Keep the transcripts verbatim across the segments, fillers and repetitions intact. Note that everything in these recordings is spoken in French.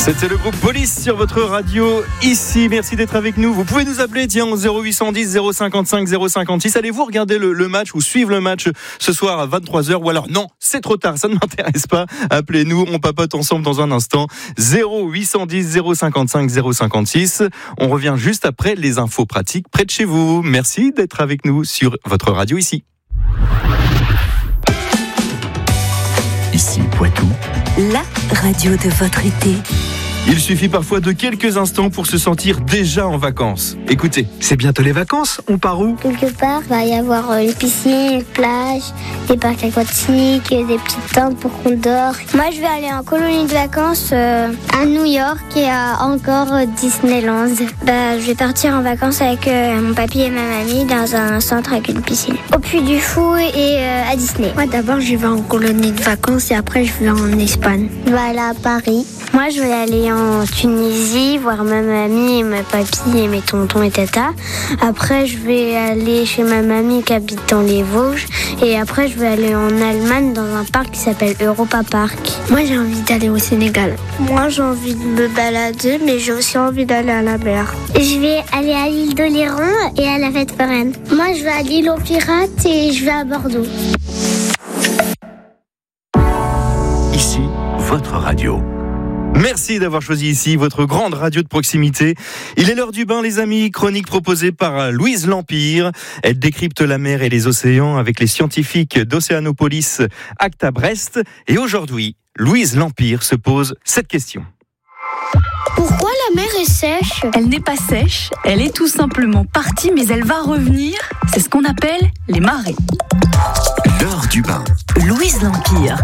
C'était le groupe Police sur votre radio ici. Merci d'être avec nous. Vous pouvez nous appeler tiens au zéro huit cent dix zéro cinquante-cinq zéro cinquante-six. Allez-vous regarder le, le match ou suivre le match ce soir à vingt-trois heures ou alors non, c'est trop tard, ça ne m'intéresse pas. Appelez-nous, on papote ensemble dans un instant. zéro huit cent dix zéro cinquante-cinq zéro cinquante-six. On revient juste après les infos pratiques près de chez vous. Merci d'être avec nous sur votre radio ici. Ici Poitou, la radio de votre été. Il suffit parfois de quelques instants pour se sentir déjà en vacances. Écoutez. C'est bientôt les vacances, on part où ? Quelque part, il va y avoir une piscine, une plage, des parcs aquatiques, des petites tentes pour qu'on dort. Moi, je vais aller en colonie de vacances euh, à New York et à encore Disneyland. Bah, je vais partir en vacances avec euh, mon papy et ma mamie dans un centre avec une piscine. Au Puy du Fou et euh, à Disney. Moi, d'abord, je vais en colonie de vacances et après, je vais en Espagne. Je vais aller à Paris. Moi, je vais aller en Tunisie, voir ma mamie et ma papy et mes tontons et tata. Après, je vais aller chez ma mamie qui habite dans les Vosges. Et après, je vais aller en Allemagne dans un parc qui s'appelle Europa Park. Moi, j'ai envie d'aller au Sénégal. Moi, j'ai envie de me balader, mais j'ai aussi envie d'aller à la mer. Je vais aller à l'île d'Oléron et à la fête foraine. Moi, je vais à l'île aux Pirates et je vais à Bordeaux. ici votre radio. Merci d'avoir choisi ici votre grande radio de proximité. Il est l'heure du bain, les amis. Chronique proposée par Louise Lampire. Elle décrypte la mer et les océans avec les scientifiques d'Océanopolis Acta Brest. Et aujourd'hui, Louise Lampire se pose cette question. Pourquoi la mer est sèche ? Elle n'est pas sèche, elle est tout simplement partie, mais elle va revenir. C'est ce qu'on appelle les marées. L'heure du bain. Louise Lampire.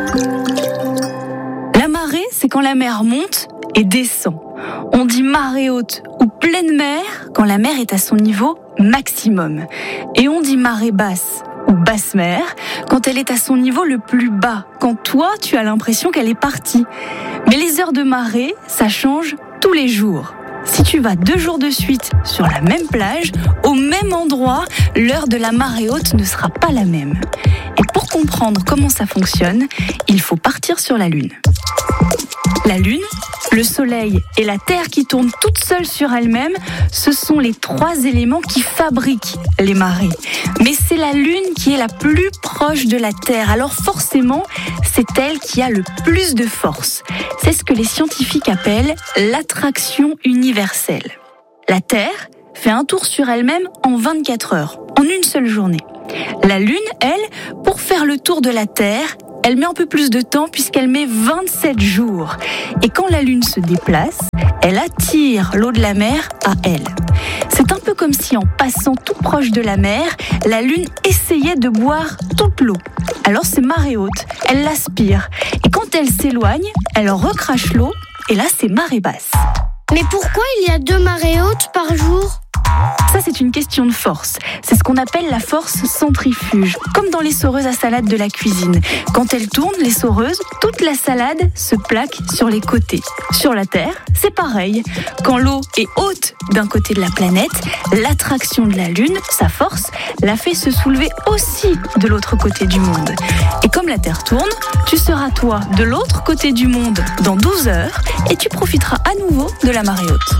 La marée, c'est quand la mer monte et descend. On dit marée haute ou pleine mer quand la mer est à son niveau maximum. Et on dit marée basse ou basse mer quand elle est à son niveau le plus bas, quand toi, tu as l'impression qu'elle est partie. Mais les heures de marée, ça change tous les jours. Si tu vas deux jours de suite sur la même plage, au même endroit, l'heure de la marée haute ne sera pas la même. Et pour comprendre comment ça fonctionne, il faut partir sur la Lune. La Lune, le Soleil et la Terre qui tournent toutes seules sur elles-mêmes, ce sont les trois éléments qui fabriquent les marées. Mais c'est la Lune qui est la plus proche de la Terre, alors forcément, c'est elle qui a le plus de force. C'est ce que les scientifiques appellent l'attraction universelle. La Terre fait un tour sur elle-même en vingt-quatre heures, en une seule journée. La Lune, elle, pour faire le tour de la Terre, elle met un peu plus de temps puisqu'elle met vingt-sept jours. Et quand la Lune se déplace, elle attire l'eau de la mer à elle. C'est un peu comme si en passant tout proche de la mer, la Lune essayait de boire toute l'eau. Alors c'est marée haute, elle l'aspire. Et quand elle s'éloigne, elle recrache l'eau et là c'est marée basse. Mais pourquoi il y a deux marées hautes par jour ? Ça, c'est une question de force. C'est ce qu'on appelle la force centrifuge, comme dans les soreuses à salade de la cuisine. Quand elles tournent, les soreuses, toute la salade se plaque sur les côtés. Sur la Terre, c'est pareil. Quand l'eau est haute d'un côté de la planète, l'attraction de la Lune, sa force, la fait se soulever aussi de l'autre côté du monde. Et comme la Terre tourne, tu seras toi de l'autre côté du monde dans douze heures et tu profiteras à nouveau de la marée haute.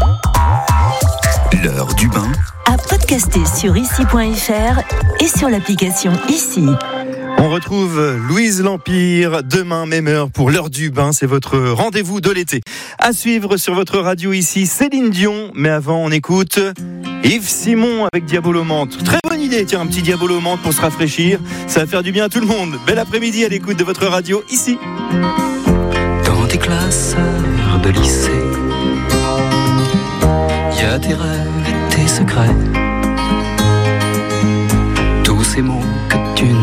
L'heure du bain. À podcaster sur ici point f r et sur l'application Ici. On retrouve Louise Lampire demain, même heure, pour l'heure du bain. C'est votre rendez-vous de l'été. À suivre sur votre radio ici, Céline Dion. Mais avant, on écoute Yves Simon avec Diabolomante. Très bonne idée, tiens, un petit Diabolomante pour se rafraîchir. Ça va faire du bien à tout le monde. Bel après-midi à l'écoute de votre radio ici. Dans tes classes de lycée, y a tes rêves et tes secrets. Tous ces mots